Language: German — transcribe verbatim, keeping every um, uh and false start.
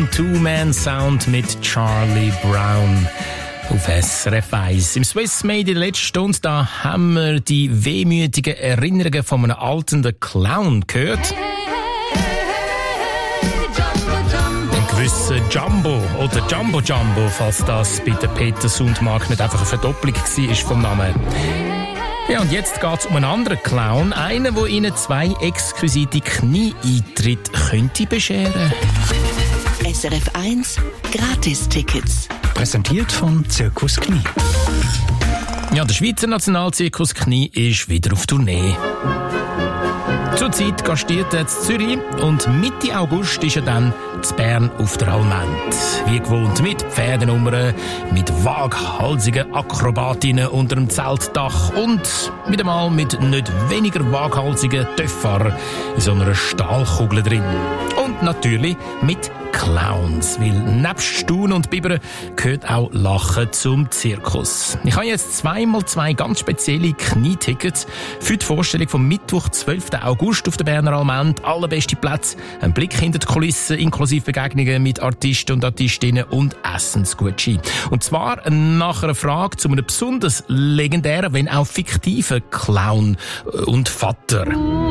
Brown, Two-Man-Sound mit Charlie Brown auf S R F eins. Im Swiss Made in der letzten Stunde, da haben wir die wehmütigen Erinnerungen von einem alternden Clown gehört. Ein gewisser Jumbo oder Jumbo Jumbo, falls das bei der Peter Sundmark nicht einfach eine Verdopplung war vom Namen. Ja, und jetzt geht es um einen anderen Clown, einen, der Ihnen zwei exquisite Knie-Eintritte könnte bescheren. S R F eins Gratis-Tickets. Präsentiert von Zirkus Knie. Ja, der Schweizer Nationalzirkus Knie ist wieder auf Tournee. Zurzeit gastiert er in Zürich und Mitte August ist er dann in Bern auf der Allmend. Wie gewohnt mit Pferdenummern, mit waghalsigen Akrobatinnen unter dem Zeltdach und wieder mal mit nicht weniger waghalsigen Töpfern in so einer Stahlkugel drin. Und natürlich mit Clowns, weil nebst Staunen und Bibbern gehört auch Lachen zum Zirkus. Ich habe jetzt zweimal zwei ganz spezielle Knietickets für die Vorstellung vom Mittwoch, zwölften August auf der Berner Allmend. Allerbeste Plätze, ein Blick hinter die Kulissen, inklusive Begegnungen mit Artisten und Artistinnen und Essensgutschein. Und zwar nach einer Frage zu einem besonders legendären, wenn auch fiktiven Clown und Vater.